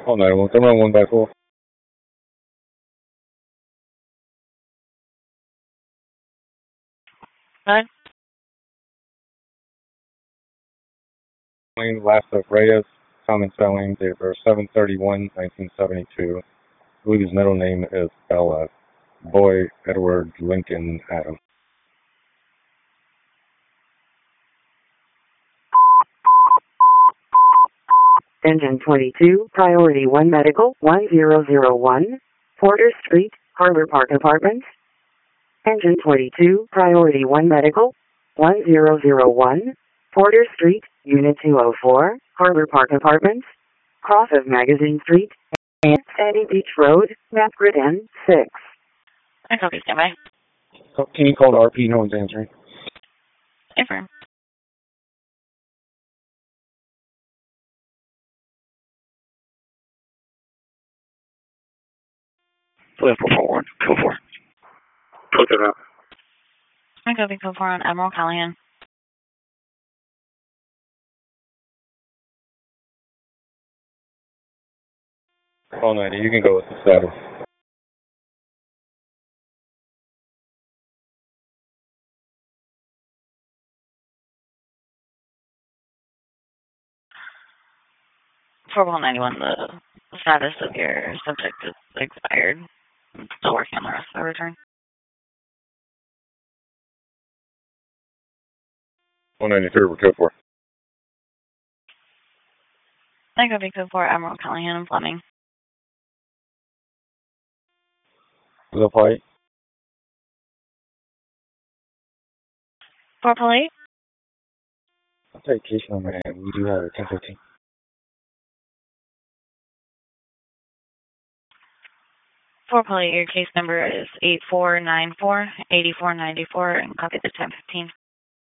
Oh, 911, come on 1 by 4. What? Last of Reyes, common spelling, date of birth 7/31/1972. I believe his middle name is Bella. Boy Edward Lincoln Adam. Engine 22, Priority 1 Medical, 1001, Porter Street, Harbor Park Apartments. Engine 22, Priority 1 Medical, 1001, Porter Street, Unit 204, Harbor Park Apartments, cross of Magazine Street, and Sandy Beach Road, map grid N6. I copy, stand by. Can you call the RP? No one's answering. Affirm. Code 441, code 4. Code that out. I copy, code 4 on Admiral Callahan. Call 90, you can go with the saddle. Four 91, the status of your subject is expired. I'm still working on the rest of the return. Call 93, we're code 4. I copy, code 4 Admiral Callahan and Fleming. The flight. 4 Polite. I'll take case number, and we do have a 1015. 4 Polite, your case number is 8494-8494 and copy the 1015.